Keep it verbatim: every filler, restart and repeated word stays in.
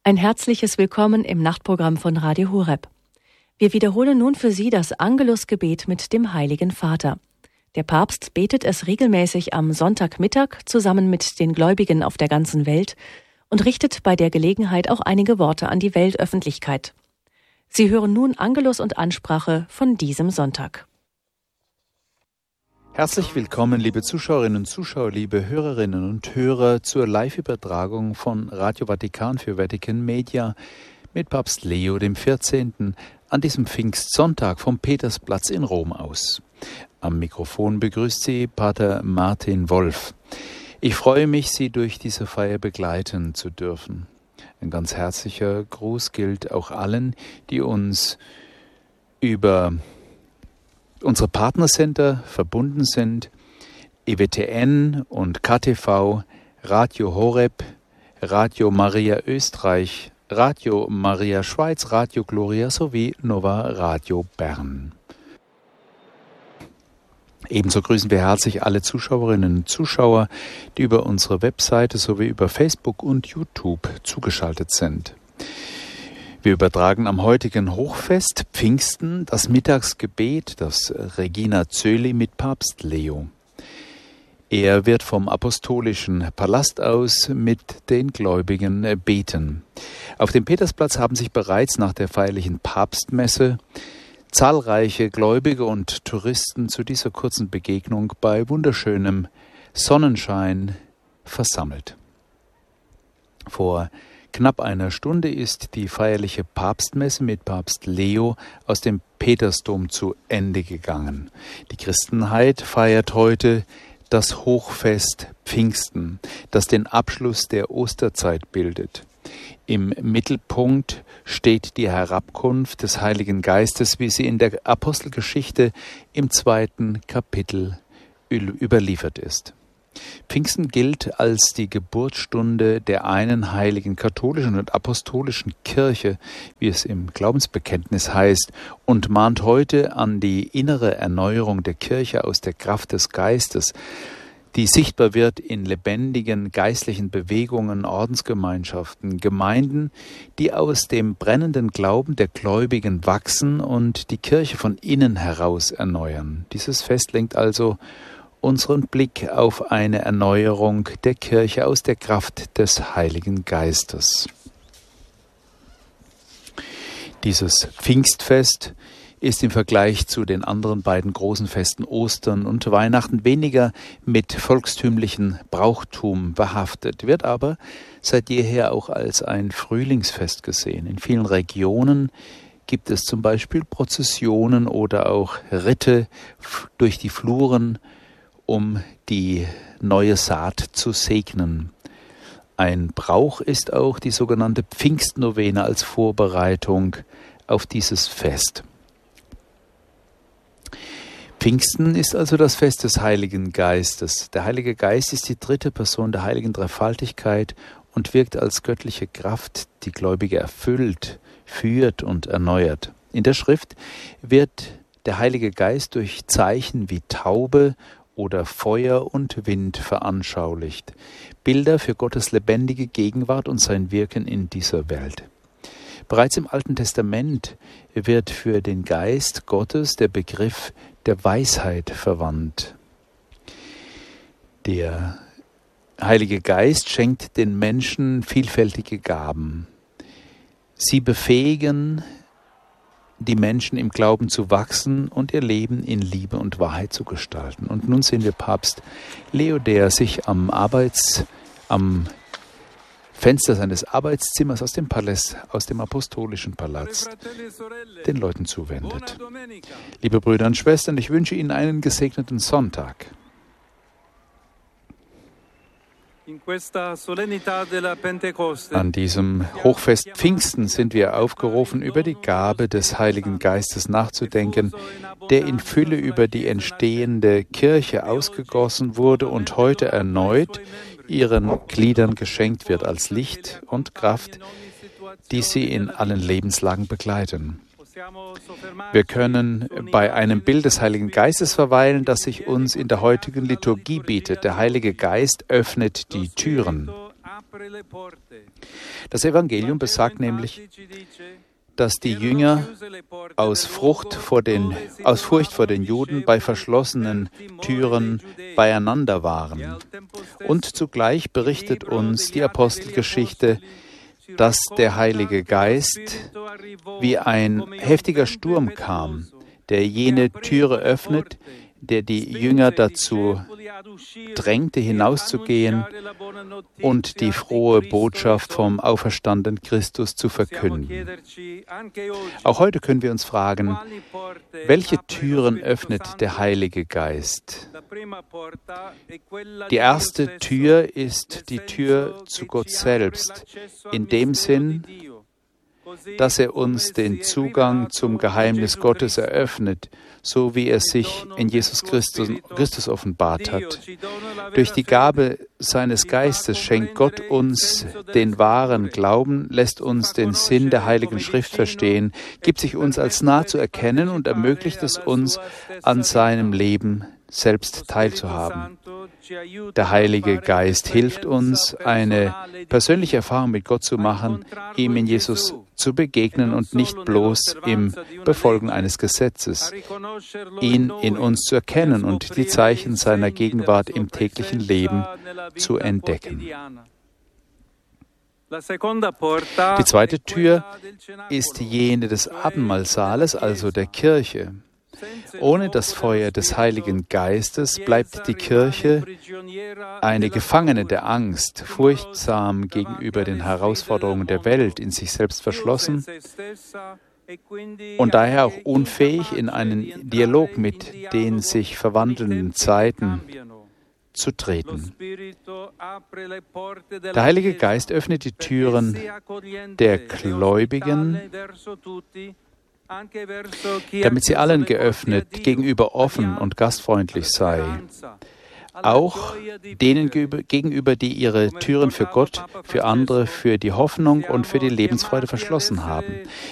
Ein herzliches Willkommen im Nachtprogramm von Radio Horeb. Wir wiederholen nun für Sie das Angelusgebet mit dem Heiligen Vater. Der Papst betet es regelmäßig am Sonntagmittag zusammen mit den Gläubigen auf der ganzen Welt und richtet bei der Gelegenheit auch einige Worte an die Weltöffentlichkeit. Sie hören nun Angelus und Ansprache von diesem Sonntag. Herzlich willkommen, liebe Zuschauerinnen und Zuschauer, liebe Hörerinnen und Hörer zur Live-Übertragung von Radio Vatikan für Vatican Media mit Papst Leo dem vierzehnten an diesem Pfingstsonntag vom Petersplatz in Rom aus. Am Mikrofon begrüßt Sie Pater Martin Wolf. Ich freue mich, Sie durch diese Feier begleiten zu dürfen. Ein ganz herzlicher Gruß gilt auch allen, die uns über unsere Partnercenter verbunden sind, E W T N und K T V, Radio Horeb, Radio Maria Österreich, Radio Maria Schweiz, Radio Gloria sowie Nova Radio Bern. Ebenso grüßen wir herzlich alle Zuschauerinnen und Zuschauer, die über unsere Webseite sowie über Facebook und YouTube zugeschaltet sind. Wir übertragen am heutigen Hochfest Pfingsten das Mittagsgebet, das Regina Coeli mit Papst Leo. Er wird vom Apostolischen Palast aus mit den Gläubigen beten. Auf dem Petersplatz haben sich bereits nach der feierlichen Papstmesse zahlreiche Gläubige und Touristen zu dieser kurzen Begegnung bei wunderschönem Sonnenschein versammelt. Vor knapp einer Stunde ist die feierliche Papstmesse mit Papst Leo aus dem Petersdom zu Ende gegangen. Die Christenheit feiert heute das Hochfest Pfingsten, das den Abschluss der Osterzeit bildet. Im Mittelpunkt steht die Herabkunft des Heiligen Geistes, wie sie in der Apostelgeschichte im zweiten Kapitel überliefert ist. Pfingsten gilt als die Geburtsstunde der einen heiligen katholischen und apostolischen Kirche, wie es im Glaubensbekenntnis heißt, und mahnt heute an die innere Erneuerung der Kirche aus der Kraft des Geistes, die sichtbar wird in lebendigen geistlichen Bewegungen, Ordensgemeinschaften, Gemeinden, die aus dem brennenden Glauben der Gläubigen wachsen und die Kirche von innen heraus erneuern. Dieses Fest lenkt also unseren Blick auf eine Erneuerung der Kirche aus der Kraft des Heiligen Geistes. Dieses Pfingstfest ist im Vergleich zu den anderen beiden großen Festen Ostern und Weihnachten weniger mit volkstümlichen Brauchtum behaftet, wird aber seit jeher auch als ein Frühlingsfest gesehen. In vielen Regionen gibt es zum Beispiel Prozessionen oder auch Ritte durch die Fluren, um die neue Saat zu segnen. Ein Brauch ist auch die sogenannte Pfingstnovene als Vorbereitung auf dieses Fest. Pfingsten ist also das Fest des Heiligen Geistes. Der Heilige Geist ist die dritte Person der heiligen Dreifaltigkeit und wirkt als göttliche Kraft, die Gläubige erfüllt, führt und erneuert. In der Schrift wird der Heilige Geist durch Zeichen wie Taube oder Feuer und Wind veranschaulicht. Bilder für Gottes lebendige Gegenwart und sein Wirken in dieser Welt. Bereits im Alten Testament wird für den Geist Gottes der Begriff der Weisheit verwandt. Der Heilige Geist schenkt den Menschen vielfältige Gaben. Sie befähigen die Menschen im Glauben zu wachsen und ihr Leben in Liebe und Wahrheit zu gestalten. Und nun sehen wir Papst Leo, der sich am Arbeits, am Fenster seines Arbeitszimmers aus dem Palast, aus dem Apostolischen Palast, den Leuten zuwendet. Liebe Brüder und Schwestern, ich wünsche Ihnen einen gesegneten Sonntag. An diesem Hochfest Pfingsten sind wir aufgerufen, über die Gabe des Heiligen Geistes nachzudenken, der in Fülle über die entstehende Kirche ausgegossen wurde und heute erneut ihren Gliedern geschenkt wird als Licht und Kraft, die sie in allen Lebenslagen begleiten. Wir können bei einem Bild des Heiligen Geistes verweilen, das sich uns in der heutigen Liturgie bietet. Der Heilige Geist öffnet die Türen. Das Evangelium besagt nämlich, dass die Jünger aus, Frucht vor den, aus Furcht vor den Juden bei verschlossenen Türen beieinander waren. Und zugleich berichtet uns die Apostelgeschichte, dass der Heilige Geist wie ein heftiger Sturm kam, der jene Türe öffnet, der die Jünger dazu drängte, hinauszugehen und die frohe Botschaft vom auferstandenen Christus zu verkünden. Auch heute können wir uns fragen, welche Türen öffnet der Heilige Geist? Die erste Tür ist die Tür zu Gott selbst, in dem Sinn, dass er uns den Zugang zum Geheimnis Gottes eröffnet, so wie er sich in Jesus Christus, Christus offenbart hat. Durch die Gabe seines Geistes schenkt Gott uns den wahren Glauben, lässt uns den Sinn der Heiligen Schrift verstehen, gibt sich uns als nah zu erkennen und ermöglicht es uns, an seinem Leben selbst teilzuhaben. Der Heilige Geist hilft uns, eine persönliche Erfahrung mit Gott zu machen, ihm in Jesus zu begegnen und nicht bloß im Befolgen eines Gesetzes, ihn in uns zu erkennen und die Zeichen seiner Gegenwart im täglichen Leben zu entdecken. Die zweite Tür ist jene des Abendmahlsaales, also der Kirche. Ohne das Feuer des Heiligen Geistes bleibt die Kirche eine Gefangene der Angst, furchtsam gegenüber den Herausforderungen der Welt, in sich selbst verschlossen und daher auch unfähig, in einen Dialog mit den sich verwandelnden Zeiten zu treten. Der Heilige Geist öffnet die Türen der Gläubigen, damit sie allen geöffnet, gegenüber offen und gastfreundlich sei. Auch denen gegenüber, die ihre Türen für Gott, für andere, für die Hoffnung und für die Lebensfreude verschlossen haben.